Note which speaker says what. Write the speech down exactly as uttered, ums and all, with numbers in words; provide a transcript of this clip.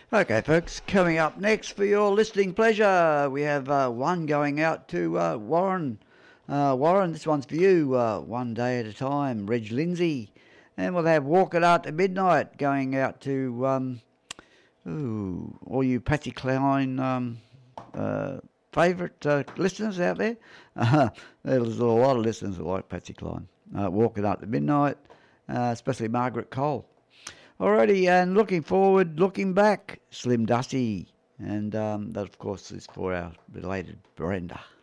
Speaker 1: Okay, folks, coming up next for your listening pleasure, we have uh, one going out to uh, Warren. Uh, Warren, this one's for you, uh, One Day at a Time, Reg Lindsay. And we'll have Walk It Out to Midnight going out to um, ooh, all you Patsy Cline um, uh, favourite uh, listeners out there. Uh, there's a lot of listeners that like Patsy Cline. Uh, Walk It Out to Midnight, uh, especially Margaret Cole. Alrighty, and looking forward, looking back, Slim Dusty. And um, that, of course, is for our related Brenda.